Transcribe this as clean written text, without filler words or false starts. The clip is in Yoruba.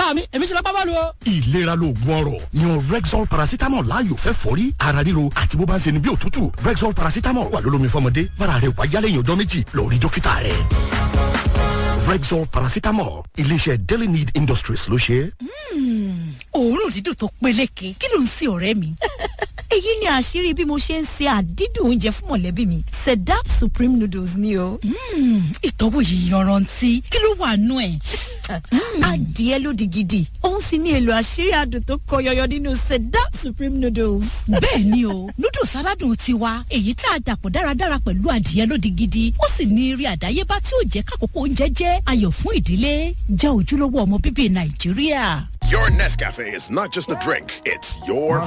bá mi èmi ti lọ bá bọ́ọ̀lù o. ìlera lóògùn ọrọ̀ yan Rexall paracetamol láàyò fẹ́ fọ́rí ara ríro àti bó bá ń ṣe ni bí òtútù. Rexall paracetamol wà lólómi fọmọdé bára rẹ̀ wáyá lẹ́yìn ọjọ́ méjì lọ rí dókítà rẹ̀. Rexall paracetamol iléeṣẹ́ Daily Need Industries ló ṣe. òórùn dídùn tó peléke kí ló ń sin ọ̀rẹ́ mi. èyí ni àṣírí bí mo ṣe ń ṣe àdídùn oúnjẹ fún mọ̀lẹ́bí mi Sedap Supreme Noodles ni o. ìtọ́wò yìí yanrantí kí ló wà nú ẹ̀. adìẹ lódì gidi òun sì ní èlò àṣírí adùn tó kọ yọyọ nínú Sedap Supreme Noodles. bẹ́ẹ̀ ni o noodles aládùn tiwa èyí tá a dàpọ̀ dáradára pẹ̀lú adìẹ lódì gidi ó sì ní eré àdáyébá tí ó jẹ́ kákòókò oúnjẹ jẹ́ ayọ̀ fún ìdílé jẹ́ ojúlówó ọmọ bíbí Nàìjíríà. Your Nescafe is not just a drink, it's your